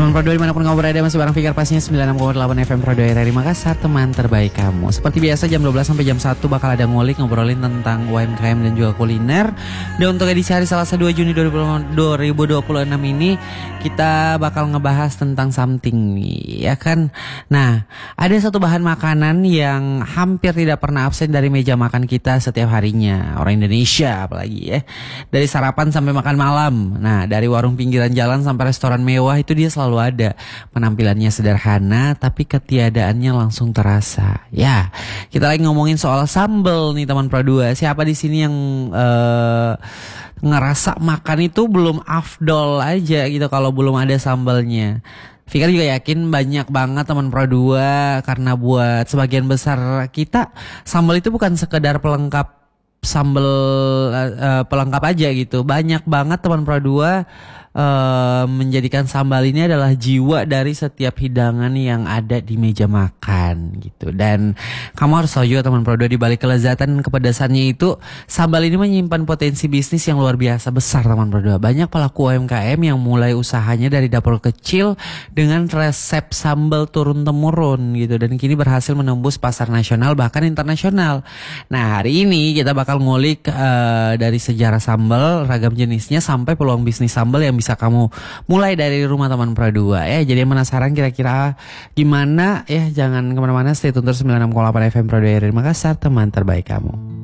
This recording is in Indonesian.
Teman Pro 2 dimanapun kamu berada, masih bareng Fikar pastinya 96,8 FM Pro 2 RRI Makassar, teman terbaik kamu. Seperti biasa jam 12 sampai jam 1 bakal ada ngulik ngobrolin tentang UMKM dan juga kuliner. Dan untuk edisi hari Selasa 2 Juni 2026 ini kita bakal ngebahas tentang something nih, ya kan. Nah, ada satu bahan makanan yang hampir tidak pernah absen dari meja makan kita setiap harinya, orang Indonesia apalagi ya. Dari sarapan sampai makan malam. Nah, dari warung pinggiran jalan sampai restoran mewah itu dia selalu ada. Penampilannya sederhana tapi ketiadaannya langsung terasa. Ya, kita lagi ngomongin soal sambal nih teman Pro 2. Siapa di sini yang ngerasa makan itu belum afdol aja gitu kalau belum ada sambalnya? Fikar juga yakin banyak banget teman Pro 2, karena buat sebagian besar kita sambal itu bukan sekedar pelengkap pelengkap aja gitu. Banyak banget teman Pro 2 menjadikan sambal ini adalah jiwa dari setiap hidangan yang ada di meja makan gitu. Dan kamu harus tahu juga teman Pro 2, di balik kelezatan dan kepedasannya itu, sambal ini menyimpan potensi bisnis yang luar biasa besar teman Pro 2. Banyak pelaku UMKM yang mulai usahanya dari dapur kecil dengan resep sambal turun temurun gitu, dan kini berhasil menembus pasar nasional bahkan internasional. Nah, hari ini kita bakal ngulik dari sejarah sambal, ragam jenisnya, sampai peluang bisnis sambal yang bisa kamu mulai dari rumah teman Pro 2 ya. Jadi penasaran kira-kira gimana ya? Jangan kemana-mana, stay tune terus 96,8 FM Pro 2 RRI Makassar, teman terbaik kamu.